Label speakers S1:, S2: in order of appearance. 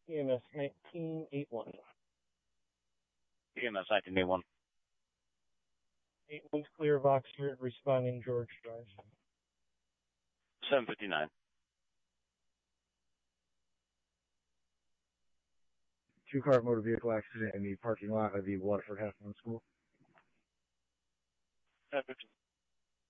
S1: EMS 1981.
S2: EMS 1981.
S1: 81's clear of Oxford, responding George Drive.
S2: 759.
S3: Two-car motor vehicle accident in the parking lot of the Waterford Half Moon School.
S2: 759.